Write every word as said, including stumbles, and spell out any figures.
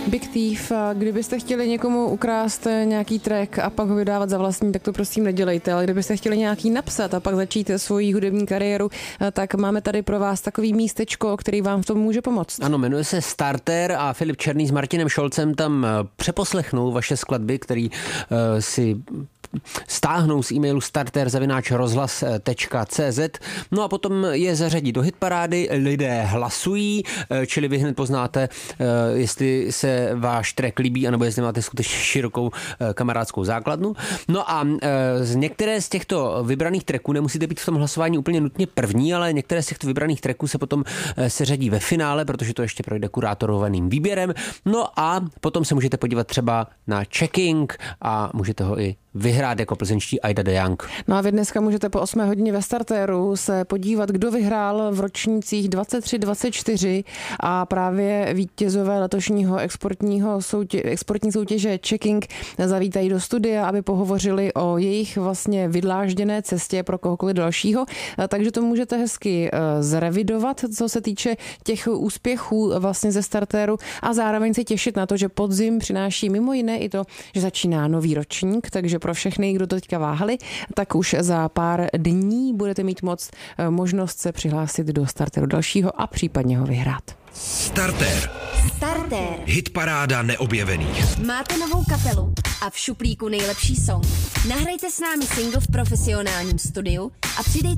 Big Thief, kdybyste chtěli někomu ukrást nějaký track a pak ho vydávat za vlastní, tak to prosím nedělejte, ale kdybyste chtěli nějaký napsat a pak začít svoji hudební kariéru, tak máme tady pro vás takový místečko, který vám v tom může pomoct. Ano, jmenuje se Starter a Filip Černý s Martinem Šolcem tam přeposlechnou vaše skladby, který uh, si stáhnou z e-mailu starter zavináč rozhlas tečka cé zet, no a potom je zařadí do hitparády, lidé hlasují, čili vy hned poznáte, jestli se váš track líbí, anebo jestli máte skutečně širokou kamarádskou základnu. No a z některé z těchto vybraných tracků, nemusíte být v tom hlasování úplně nutně první, ale některé z těchto vybraných tracků se potom seřadí ve finále, protože to ještě projde kurátorovaným výběrem. No a potom se můžete podívat třeba na checking a můžete ho i vyhrát jako plzeňští Aida de Young. No a vy dneska můžete po osmé hodině ve Starteru se podívat, kdo vyhrál v ročnících dvacet tři dvacet čtyři a právě vítězové letošního exportního soutě, exportní soutěže Checking zavítají do studia, aby pohovořili o jejich vlastně vydlážděné cestě pro kohokoliv dalšího. Takže to můžete hezky zrevidovat, co se týče těch úspěchů vlastně ze Starteru a zároveň se těšit na to, že podzim přináší mimo jiné i to, že začíná nový ročník, takže pro všechny, kdo to teďka váhali, tak už za pár dní budete mít moc možnost se přihlásit do Starteru dalšího a případně ho vyhrát. Starter. Starter. Hitparáda neobjevených. Máte novou kapelu a v šuplíku nejlepší song. Nahrajte s námi single v profesionálním studiu a přidejte